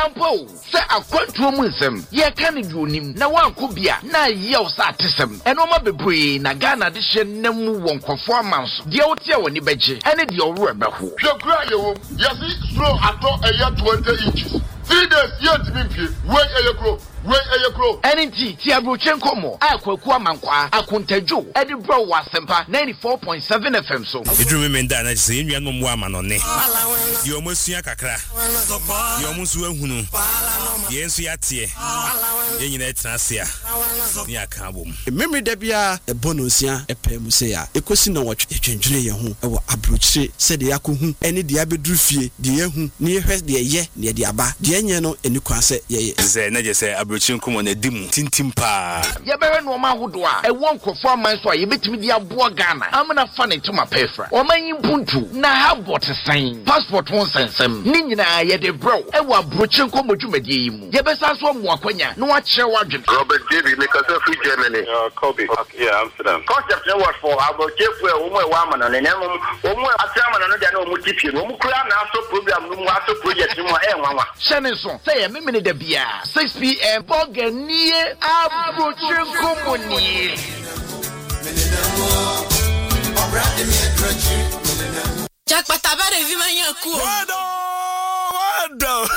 ampo se akwantuo mu nsem ye ka ne dionim na wanko bia na yew sa atesem enoma bebree na Ghana de hye namu wonkofo amanso de wote woni beje ene de owro ebeho hwekura yewo yesi slow ato eya 20 inches 3 days yet bimfie we eyekro Enti ti abrochen komo akwaku amankwa akontadwo edi bro wasempa 94.7 FM so edru me nda na se enua no mo amanone ye omosua kakra ye omusu ahunu ye nsu yate ye nyina etrasia ni aka bom memre da bia ebonosia epem se ya ekosi na wotwe etwendwene ye ho ewo abrochire se de yakohu ene de abedru fie de yehu ni ehwe de ye ne de aba de enye no eni kwa se ye ze na je se abrochire komo na dimu tintim pa ye bewe no ma hodo a ewo nkofo aman so a ye betimi de aboa Ghana amna fa ne tuma pefra o manyi puntu na habot sign passport won sensem ni nyina ye de bro ewo abrochire komo dwumade yi mu ye besa so mo akwanya no a kire wadwen Robert David because of Germany Kobe yeah Amsterdam concept no what for abrochire fu e wo mo e wa amana ne nemu wo mo atrama no de na o mo tipie no mo kura na so program no mo aso project mo e nwanwa shene so say me me de bia 6 p.m. Boganie abrochire komonie Jack patabare vi manyaku wado